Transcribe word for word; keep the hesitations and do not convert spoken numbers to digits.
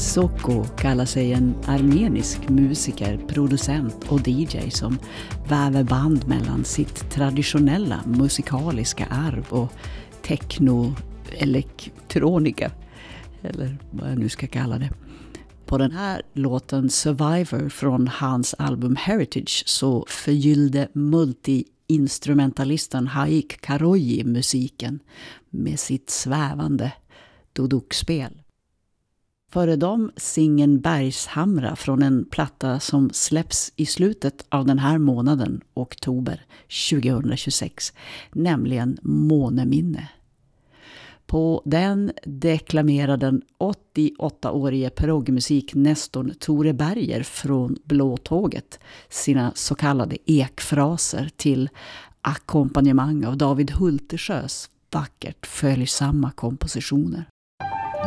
Soko kallar sig en armenisk musiker, producent och D J som väver band mellan sitt traditionella musikaliska arv och techno-elektronika, eller vad jag nu ska kalla det. På den här låten Survivor från hans album Heritage så förgyllde multi-instrumentalisten Haik Karoyi musiken med sitt svävande dudukspel. Före dem singeln Bergshamra från en platta som släpps i slutet av den här månaden, oktober tjugohundratjugosex, nämligen Måneminne. På den deklamerar den åttioåttaårige progmusik Nestor Tore Berger från Blåtåget sina så kallade ekfraser till ackompanjemang av David Hultersjös vackert följsamma kompositioner.